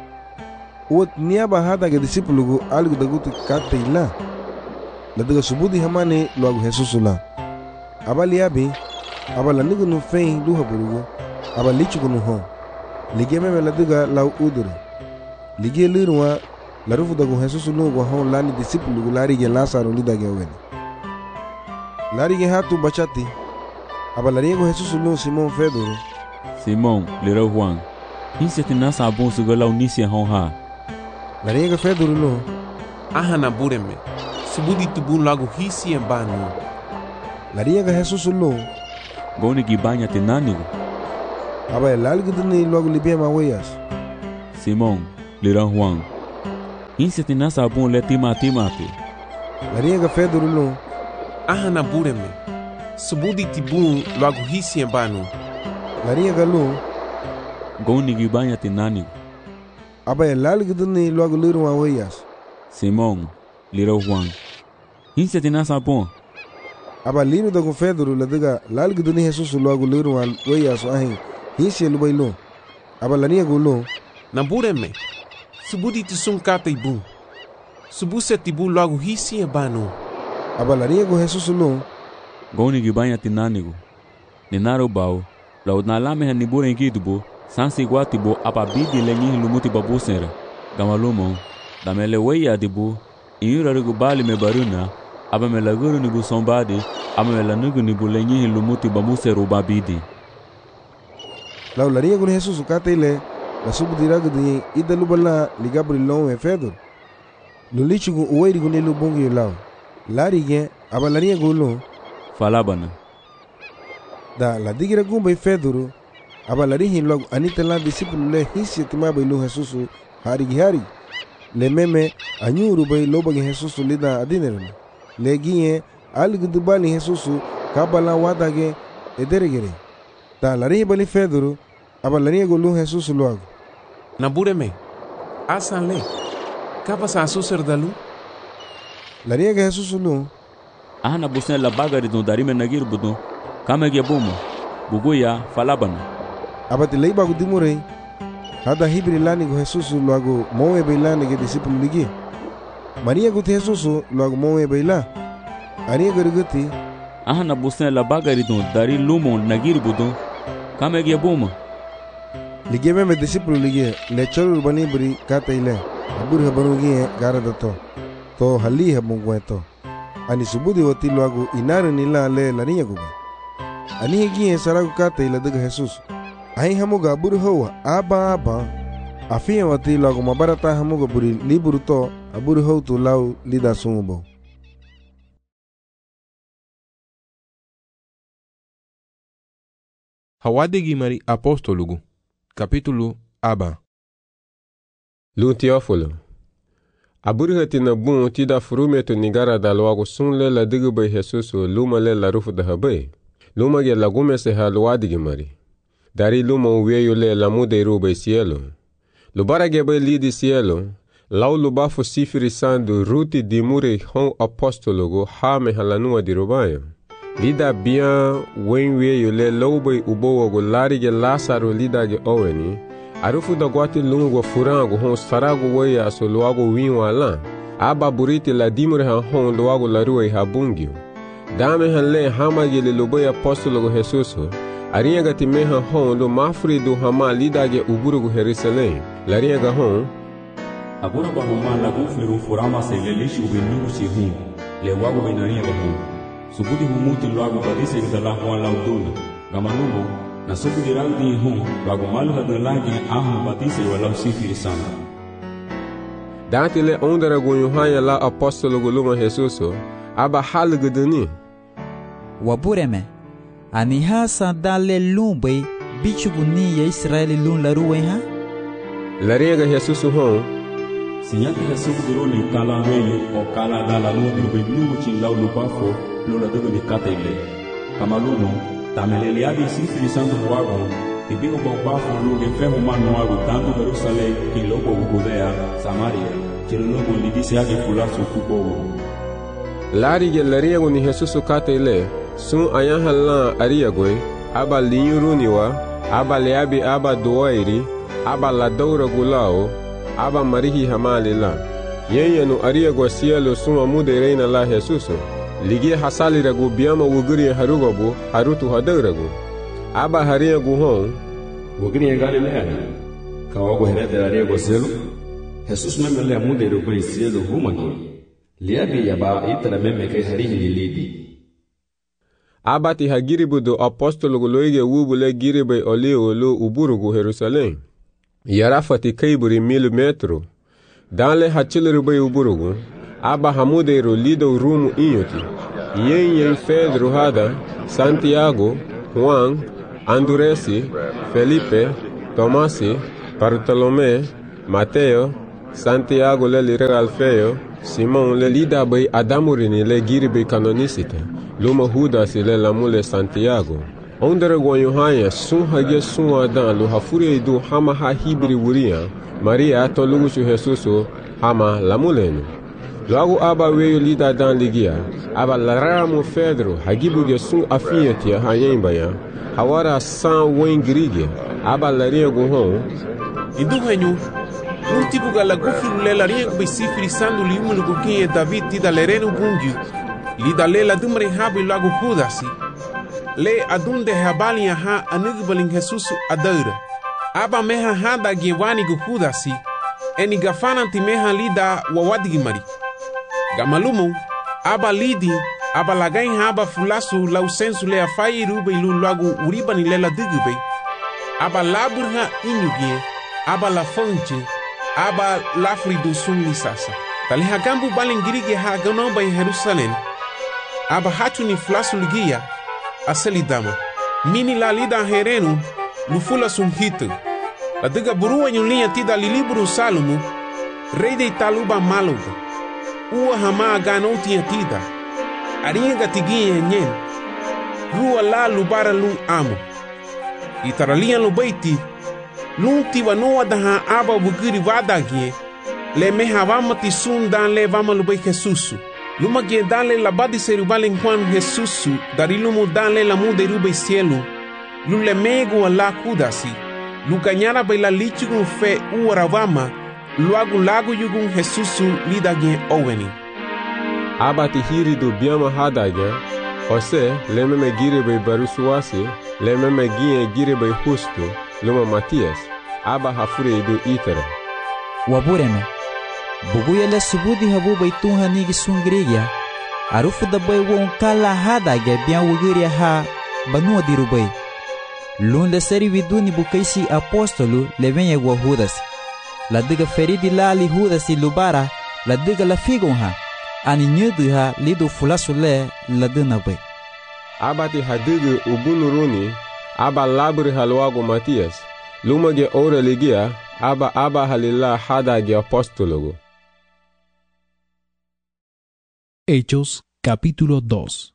Uat niaba hada ge discípulo go algo dagutu kate ila. La daga subudi hamane logo Jesus la. Aba liabi, aba la nigo no fein luha burugo, aba lichu no hon. Ligue me la daga la udure. Ligue lirwa la rufu dago Jesus no go hon lani discípulo go lari ge Lazaro lida ge wen. Lari ge hatu bachati. Aba la riego Jesus no Simon Pedro. Simon, lira Juan. Inse tinasa abon su go la unisia hon ha. La riega Pedro no. Ahana bureme. Subudi tubun lago hisi embanu. La riega Jesus no. Goni gibanya tinanigo. Aba el algo dini logo libia ma weyas. Simón, lira Juan. Hinse tina sabun le tima timate. Larinha ga Pedro lu. Aha na bureme. Subudi tibun logo hisi embano. Larinha ga lu. Goni gibanya tinani. Aba é largo do ni logo liram a oias. Simón, lira Juan. Hinse tina sabun. Aba lino da confedero la diga largo do ni Jesus logo liram a oias ahin. Hinse lu bailo. Aba larinha gulo. Na bureme. Subudi tisum kata ibu. Subu se tibu logo hisi embano. Aba larinha go Jesus lu. Goni gibanya tinani. Ninaro bao. La udnalame hanibure ingidubo. Sansi guatibo apabidi lenyi lumuti babu sera. Gamalumo. Damele weya dibu. Inyura rigu bali me baruna. Aba me laguru nibu sombadi. Aba me lanugu nibu lenyi lumuti babu sera babidi. La ularia con Jesus kata ile. La subu diragu di ida lubala ligabri long e fedor. Lulichi gu uweri gu nilu bungi yulaw. Lari gen. Aba laria gulo. Falabana. Da la digira gumba e fedoro. Aba larihin logo anita la discípulo le hisi timaba ilu Jesus hari hari le meme anyuru bay loba ge Jesus lida adinerna le gie algu dubali Jesus kabala wadage ederegere ta larihi bali Pedro aba larihi golu Jesus logo na bureme asan le kapa sa suser dalu larihi ge Jesus lu ahna busen la bagari do darime nagir budu kamege bomo buguya falabana abati lei bagu dimurei hada hibri lani go Jesus logo moe beilani ge discípulo ligi Maria go Jesus logo moe beila ari garguti ahna busen la bagari do dari lumo nagir budu kamege boma ligi me discípulo ligi le chol bani bri kata ile abur habanu gi gara dato to hali ha mungweto ani subudi wati logo inare nila le lani go ani gi saragu kata ile daga Jesus Aí hamuga buru hoa aba aba afia wati logo mabarata hamuga buri liburu to aburu hou tu lau lida sumubo. Hawadigi mari apóstolugo capítulo aba. Lu Teófilo. Aburu hati na bun ti da frumeto nigara da logo sun le la digu bay Jesus luma le la rufu da habai. Luma ge lagume se halwadigi mari. Dari luma uveio le la mude ruba cielo. Lubara gebe li di cielo, lau lubafo sifiri sandu ruti di mure hon apostologo ha me halanua di rubayo. Lida bian wen veio le loube ubogo larige Lázaro lida ge oweni, arufu da guati lungo furango hon sarago weia so luago winho alan, aba buriti la dimure han hon luago la rua e habungio. Dame han le hamage le lube apostologo Jesuso, Arinha ti meha hon lo mafri do hama lidage uburugu Jerusalém. Larinha ga hon. Agora ba homa la gufiru furama se le lishi ubinu si hum. Le wago benaria ga hon. Subudi humuti logo badise ga la hon la uduna. Gamanumo na subudi randi hon logo malu ha lagi ahu badise wala sifiri sana. Dati le ondara gonyo haya la apostolo guluma Jesuso aba halgu duni. Wabureme. Ani hasa dale lumbe bichu guni ya Israeli lun la ruwe ha? Larinha Jesus hon. Sinyaki Jesus diro ni kala weyo o kala dala lu dirbe lu chin lau lu bafo lu la dogo ni kata ile. Kamaluno tamelele abi sifiri santo wago tibi o bafo lu ge fehu manu wago tanto Jerusalem ki logo Judea Samaria chilo logo ni dise age fulasu kubogo. Lari ge larinha guni Jesus kata ile. Sun ayan halan ariagoi, aba linyuruniwa, aba leabi aba doairi, aba ladoura gulao, aba marihi hamalila. Yenyanu ariagwa cielo sun amude reina la Jesuso. Ligie hasali ragu biama wuguri harugobu, harutu hadauragu. Aba haria guhon, wuguri Galilea. Kawago herete ariagwa cielo. Jesus meme le amude rubai cielo humagi. Liabi yaba itara meme kai harihi lilidi. Abati hagiribu do apostolo loige wubule giribe oli olo uburugu Jerusalém. Yarafati kaiburi mil metro. Danle hachileribe uburugu. Aba hamudero lido rumu inyoti. Yen yen Pedro hada, Santiago, Juan, Anduresi, Felipe, Tomasi, Bartolomé, Mateo, Santiago le lire Alfeo, Simon le lida bay Adamurini le giri bay canonicite, luma Judas le lamule Santiago. Ondere Yohaya sun hage sun adan lu hafuri du hama ha hibri wuria, Maria to luguchu Jesuso hama lamulenu. Logo aba weyo lida dan ligia, aba laramo Pedro hagibu ge sun afieti hayembaya, hawara san wen grige, aba laria guhon. Idu hanyu, un tipo gala gufiru le laria be sifri sandu li umulu gukinye David tida lerenu bungi, lida le la dumre habi lagu Judasi. Le adunde habali ha anugbalin Jesus adaira. Aba meha hada gewani gu Judasi, eni gafananti meha lida wawadigi mari. Gamalumo, aba lidi, aba lagain haba fulasu lau sensu le afai rube ilu lagu uribani lela digube. Aba laburha inyugie, aba la fonche, aba lafridu sun lisasa. Tali hagambu balingirige ha ganomba in Jerusalem. Aba hatu ni fulasu ligia, aselidama. Mini la lida herenu, lufula sun hitu. La diga burua nyulia tida liliburu Salomo, rei de Italuba maluga. Ua hama gano tia tida. Aringa tigia nyen. Rua la lubara lung amo. Itaralia lubaiti. Lung tiwa noa daha aba wugiri wadagie. Le meha vama tisun dan le vama lubai Jesusu. Luma gie dan le labadi serubale Juan Jesusu. Dari lumu dan le lamu de rubai cielo. Lule mego ala kudasi. Luganyara baila lichugun fe uara vama. Luagu lagu yugun Jesusu lidagien oweni. Abati hiri do biama hadagien. Jose lememe gire bay barusuasi. Lememe gie gire bay Justo. Luma Matias. Aba hafure do itere. Wabureme. Buguya le subudi habu bay tunha nigi sungrigia. Arufu da bay won kala hadagien bian wugiria ha banua dirubay. Lun le seri viduni bukaisi apostolu le venye gua Judas. La diga feridi la li Judas lubara, la diga la figonha, ani nyuduha lidu fulasule la dunabe. Abati hadigu ubunuruni, aba labri halwago Matias, lumage ora ligia, aba aba halila hadagi apostologo. Hechos capítulo dos.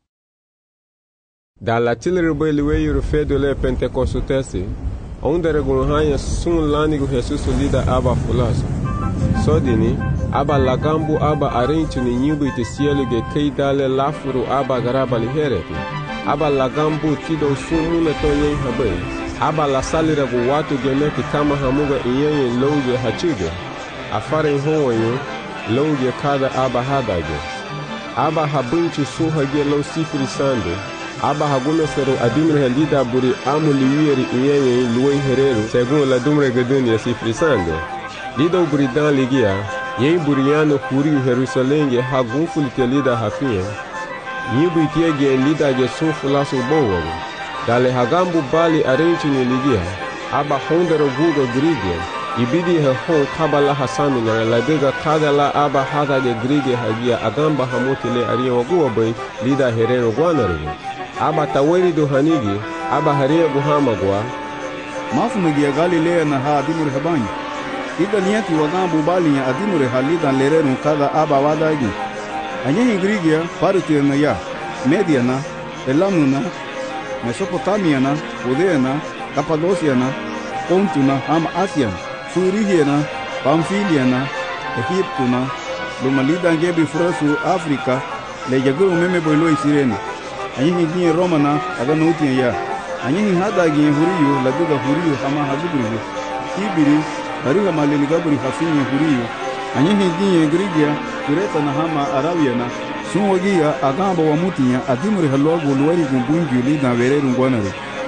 Da la tilrebe liweyu fedo le Pentecostesi, onde regunhanya sun lanigu Jesus lida aba fulaso. Sodini, aba lagambu aba arenchu ni nyubu ite sielu ge keidale lafuru aba garaba lihereti. Aba lagambu tido sun mune to yen habe. Aba la salira gu watu gemeki kama hamuga iyenye loge hachuge. Afare honwayo, loge kada aba hadage. Aba habunchu sun hage lo sifri sande. Aba hagume seru adumre helida buri amu liwiri iyenye luwe hereru segun la dumre geduni ya sifrisande. Lido buri dan ligia, yen buriano kuri Jerusalem ye hagun fulite lida hafien. Nyibu itiege lida je sun fulasu bowo. Dale hagambu bali arenchu ni ligia, aba hondero guga grige, ibidi he hon kabala hasami na ladega kadala aba hada ge grige hagia agamba hamutile ariyo guwa bay lida herero guanarugu. Aba taweri do hanigi, aba haria guhamagwa. Mafunugia Galilea na ha adimure habanyi. Ida niati wagambu bali ya adimure halida lerenu kada aba wadagi. Anyehi Grigia, Parithia ya, Mediana, Elamuna, Mesopotamiana, Judeana, Cappadociana, Pontuna, Ham Asian, Surigiana, Pamphiliana, Egiptuna, Lumalida ngebi furasu Afrika, le jaguru meme boiloi sireni. Anyehi gie Romana agano uti ya. Anyehi hada gie huriyo la duga huriyo hama hazuburu. Ibiri hariha maleni gaburi hafinye huriyo. Anyehi gie Grigia Kureta na hama Arabiana. Sunwagia agamba wa mutinya adimuri halwago luwari gumbungi lida vereru ngwanare.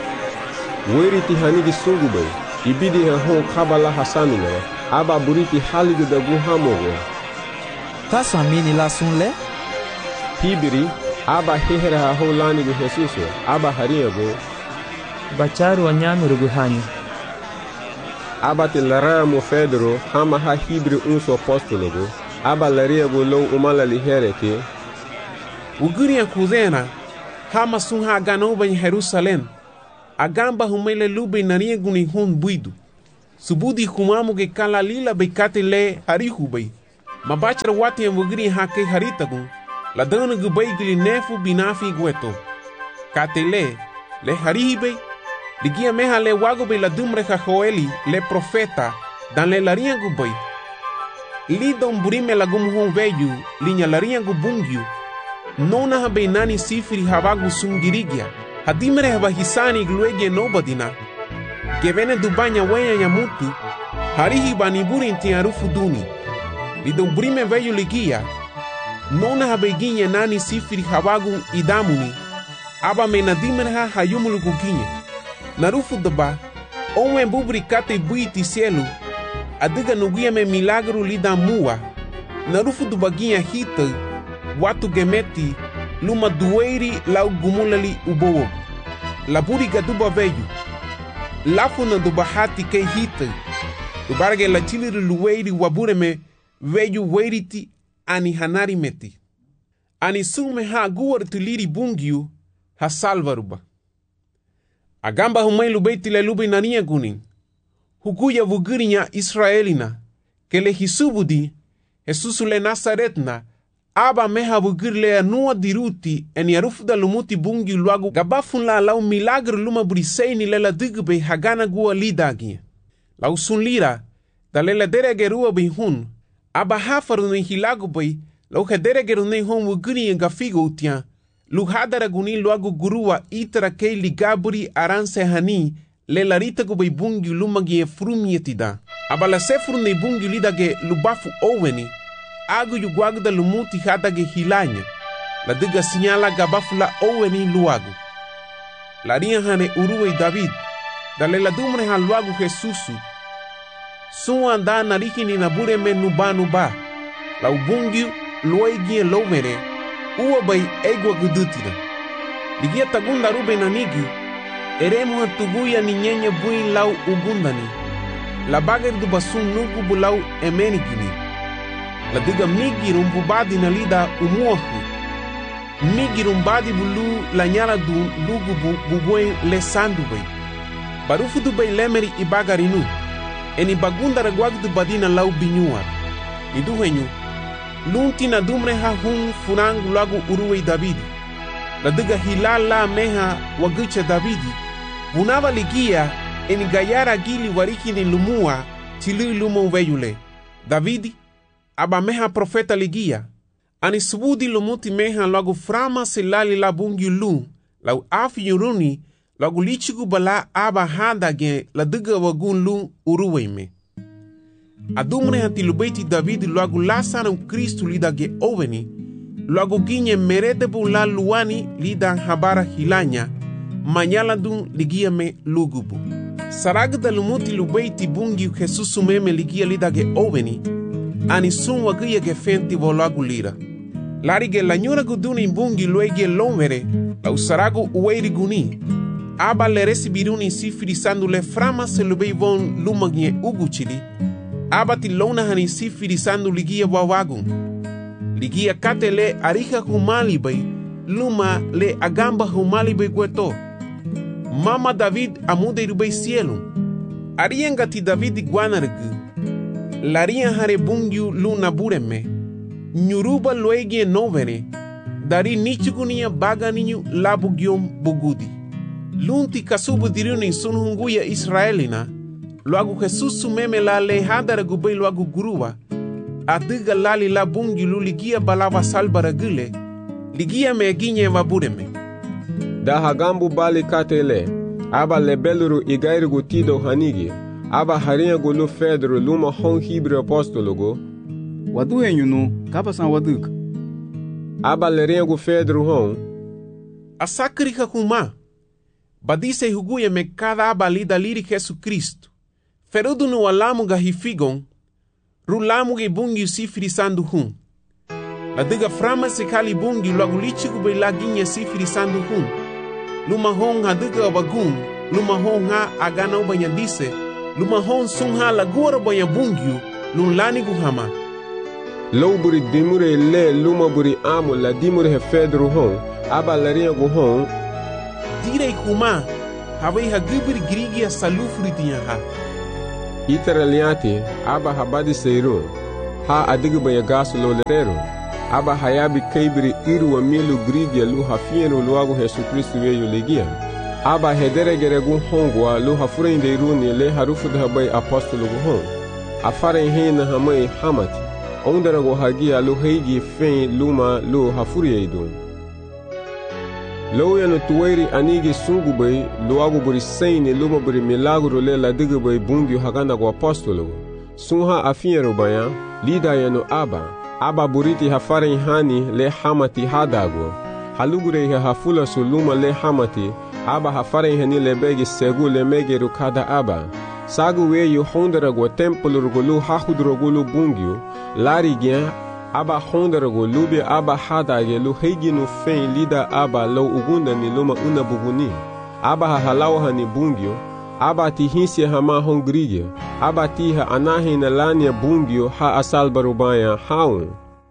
Weri ti hanigi sungube. Ibidi he hon kabala hasamina. Aba buriti haligu da guhamogo. Kaso amini la sunle? Ibiri aba hehera ha holani gu Jesuso, aba hariyago. Bacharu anyami ruguhani. Aba tilara mo Pedro, hama ha hibri unso apostologo, aba lariyago lo umala lihereke. Uguri ya kuzena, hama sun ha ganoba in Jerusalem, agamba humele lube nariyago ni hon buidu. Subudi humamuge kala lila bay kate le harihu bay. Mabachar wati yang wagri hake haritagun. La dana gubay gili nefu binafi gueto. Kate le, le harihi bay. Ligia meha le wago bay la dumre ha Joeli le profeta. Dan le laria gubay. Li don burime la gumhon veyu. Linya laria gubungyu. Nona ha bay nani sifiri hawagu sungirigia. Hadimre ha bahisani gluegie nobadina. Gevene dubanya wenya yamutu. Harihi baniburi inti arufu duni. Lidon brime veyu ligia. Nona ha beginye nani sifiri hawagu idamuni. Aba menadimre ha hayumulu guginye. Narufu daba. Onwe bubri kate buiti cielo. Adiga nugia me milagro lida mua. Narufu dubaginha hita. Watu gemeti. Luma dueiri lau gumulali ubowo. Laburi gaduba veyu. Lafu na dubahati ke hita. Dubarge la chiliri luweiri wabureme veyu weiriti ani hanari meti. Ani sume ha guar tuliri bungiu ha salvaruba. Agamba humai lubeiti le lube nania gunin. Huguya vugirinya Israelina. Ke le hisubudi. Jesusu le Nazaretna. Aba meha vugirle anua diruti. Eni arufuda lumuti bungi luagu. Gabafun la lau milagre luma briseini lela digbe hagana gua lidagi. Lau sun lira. Da lela deregerua bihun. Aba hafaru ni hilagu bay. Lau hederegeru ni hon vugiri gafigo utia. Lu hadara guni luagu gurua itara kei ligaburi aranse hani. Lela rita gubay bungi lumagi e frumietida. Aba la sefru ni bungi lidage lubafu oweni. Agu yu guagda lumuti hadage hilanya. La diga sinyala gabafula oweni luagu. La ria hane uruwe David. Dale la dumre han luagu Jesusu. Sua anda nariki ni nabure me nuba nuba. La ubungi luegi lovere. Uwa bay egwa gudutina. Ligia tagunda rube nanigi. Eremu hatuguya ni nyenye bui lau ugundani. La bager du basun nuku bulau emenigini. La diga migi rumbubadi na lida umuohu. Migi rumbadi bulu la nyala du lugu bu bubuen le sandu bay. Barufu du bay lemeri ibagarinu. Eni bagunda reguag du badina lau binyua. Idu henyu. Lunti na dumre ha hun furangu lagu uruwe Davidi. La diga hilala meha wagucha Davidi. Unava ligia eni gayara gili wariki ni lumua tili lumo veyule. Davidi. Aba meha profeta ligia. Ani subudi lumuti meha lagu frama silali la bungi lu. Lau afi yuruni lagu lichigu bala aba handage la diga wagun lu uruwe me. Adumre hati lubeiti Davidi lagu lasana u Kristu lidage oveni. Lagu ginye merete bu la luani lidan habara hilanya. Manyala dun ligia me lugubu. Saragda lumuti lubeiti bungi Jesusu meme ligia lidage oveni. Ani sun wagia ge fenti volagu lira. Larige la nyura guduni bungi luege lomvere. La usaragu uweiri guni. Aba le resibiruni sifiri sandu le frama se lubei von lumagne uguchili. Aba ti lona hani sifiri sandu ligia wawagun. Ligia kate le arika humali bay. Luma le agamba humali bay gueto. Mama David amude irubei cielo. Arienga ti David guanargu. Laria hare bungiu luna bureme. Nyuruba luegie novere. Dari nichugunia baga ninyu labugiom bugudi. Lunti kasubu diruni sunhunguya Israelina. Luagu Jesusu meme la lehadara gubei luagu gurua. Adiga lali la bungi luligia balava salbara gile. Ligia me ginye wabureme. Da hagambu bali katele. Aba lebeluru igairigu tido hanigi. Aba harinha gulu Pedro luma hon hibre apostologo. Wadu enyunu kapasan waduk. Aba lerinha gu Pedro hon. Asakrika huma. Badise huguya me cada aba lida liri Jesu Cristo. Ferudu no alamu ga hifigon. Rulamu ge bungi sifiri sandu hun. La diga frama se kali bungi logo lichigu be laginha sifiri sandu hun. Luma hon hadiga bagun. Luma hon ha agana ubanya dise. Luma hon sungha lagura banya bungiu lun lani guhama. Lou buri dimure le luma buri amu la dimure he Pedro hon. Aba larinha gu hon. Direi kuma. Havei ha gibiri grigia salufri tinha ha. itara liate aba habadi seiru ha adigu baya gasu lo lerero aba hayabi kaibri iru wa milu grigia lu hafiero luago Yesu Kristu weyo legia aba hedere geregu hongwa lu hafurende iruni le harufu dhabai apostolo go hon afare hina hamai hamati ondara go hagia lu heigi fen luma lu hafuri idun lo yano tuwairi anigi sungu bai luago buri saini luma buri milagro le la digu bai bungi hagana go apostolo sunha afiero baya lida yano aba aba buriti hafare hani le hamati hadago halugure ha hafula suluma le hamati aba hafare hani le begi segu le mege rukada aba sagu weyu hondara go templo rugulu hahudro gulu bungyu lari gya aba hondara go lube aba hadage lu heiginu fen lida aba lo ugunda ni luma una buguni aba halaw hani bungyu aba ti hinsi hama hongriye aba ti ha anahi na lania bungyu ha asal barubaya haun.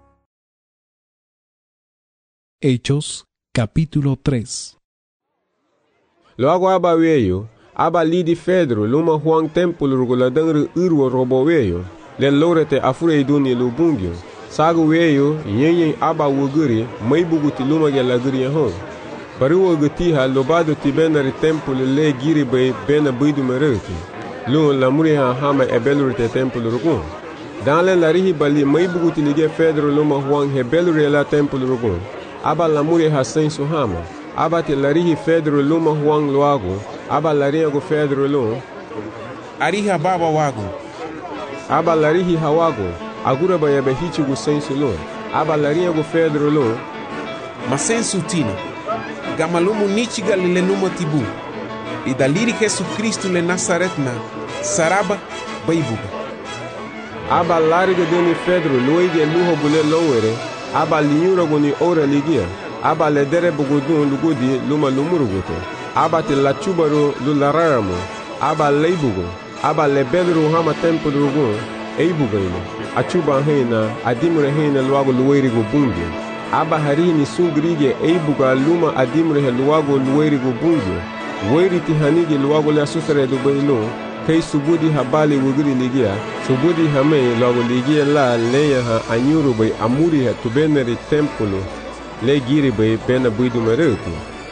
Hechos capítulo tres. Logo aba weyo aba lidi Pedro luma huang templo ruguladangru urwo robo weyo le lorete afure iduni lu bungyu sagu weyo yenyen aba wuguri mai buguti luma gela guri hon paruwo gutiha lobado tibenari templo le giri bay bena bidu mereti lu la muriha hama ebelurite templo rugun dans le larihi bali mai buguti lige Pedro luma huang hebelure la templo rugun aba la muriha sensu hama aba te larihi Pedro luma huang luago aba lariha go Pedro lu ariha baba wago aba larihi hawago agura baya behichi go sensu lu aba lariha go Pedro lu masensu tino gamalumu nichiga lile numa tibu idaliri Yesu Kristu le Nazaretna saraba baibuga aba lariga deni Pedro luige luho bule lowere aba linyura go ni ora ligia aba le dere bugudun lugudi luma lumurugoto aba te la chubaro lulararamo aba leibugo aba le bedru hama tempo rugun eibugaino achuba hena adimure hena luago luwerigo bungi aba harini sungrige eibuga luma adimure luago luwerigo bungi weri ti hanigi luago la susare do bailo kai subudi habali wugiri ligia subudi hame luago ligia la leya ha anyuru bay amuri ha tubeneri tempolo le giri bay bena buidu mereuti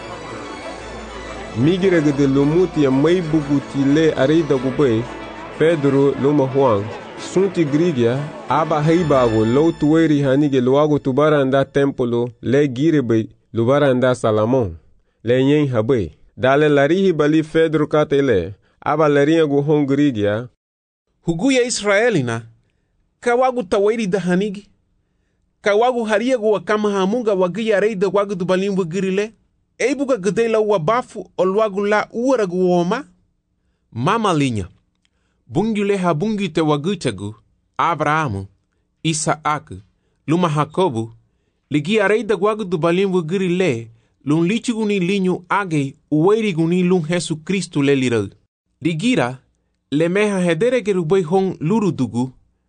migira gede lumuti ya mai buguti le arida gubay Pedro luma huang sunti grigia aba heibago lo tuweri hanige luago tubaranda tempolo le giri bay lubaranda Salamon le nyen habay dale larihi bali Pedro katele aba larinha go hongrigia huguya Israelina kawagu taweri da hanigi kawagu haria go kama hamunga wagia reida wagu do balimbu girile eibuga gedela wa bafu olwagu la uara go oma mama linha bungule ha bungi te wagutagu Abrahamu Isaac luma Jacobo ligia reida wagu do balimbu girile lun lichiguni linho age uweri guni lun Yesu Kristu le lirau ligira le meha hedere gerubay hong lurudugu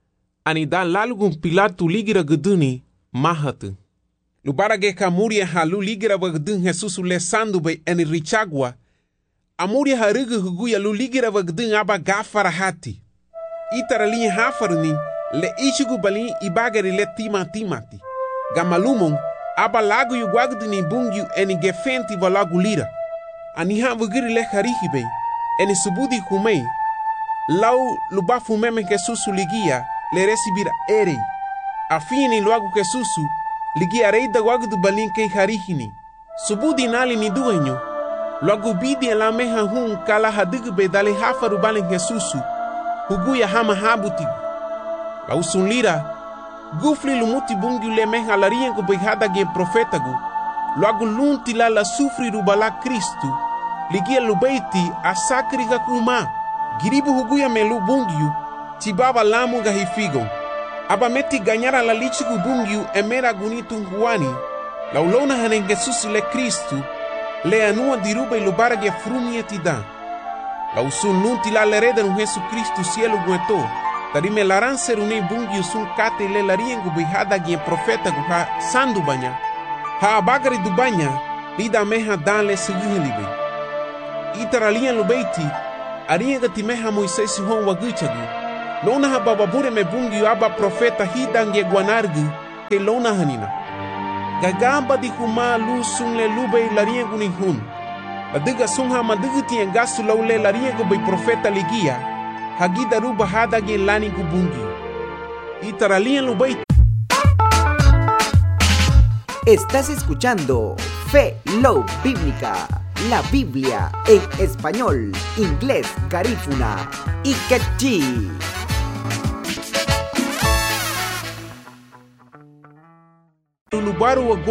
ani da lalgun Pilatu ligira geduni mahatu lubarage kamuria halu ligira wagdun Jesus le sandu bay eni richagwa amuria harugu huguya lu ligira wagdun aba gafara hati itara linha hafaruni le ichugu bali ibagari le tima timati gamalumon aba lagu yu gwagduni bungyu eni gefenti valagu lira ani ha wugiri le harihi bay eni subudi kumei lau lubafu meme Jesusu ligia le recibir ere afini luagu Jesusu ligia reida wagu du balinke harihini subudi nali ni duenyo luagu bidi la meha hun kala hadigu be dale hafaru balin Jesusu huguya hama habuti lau sunlira gufli lumuti bungi le meha lariengo be hadage profetagu luagu lunti la la sufri rubala Kristu ligia lubeiti asakri kakuma giribu huguya melu bungiu tibaba lamu gahifigo aba meti ganyara la lichigu bungiu emera gunitu huani la ulona hanen Jesus le Kristu le anua dirube lubara ge frumie tida la usun nunti la lereda nu Yesu Kristu cielo gueto tarime laran seruni bungiu sun kate le lariengu bihada ge profeta guha sandu banya ha abagari du banya lida meha dan le seguhilibe itaralia lubeiti Ariga timeha Moisés hon waguchagu. Lona ha bababure me bungi aba profeta hidange guanargu ke lona hanina. Gagamba di kuma lu sungle lube laria gunihun. Adiga sungha maduguti en gasu laule laria gu profeta ligia. Hagida ruba hadage lani gubungi. Itaralien lubei. Estás escuchando Fe Love Bíblica, la Biblia en español, inglés, garífuna y quechí. Lulubaru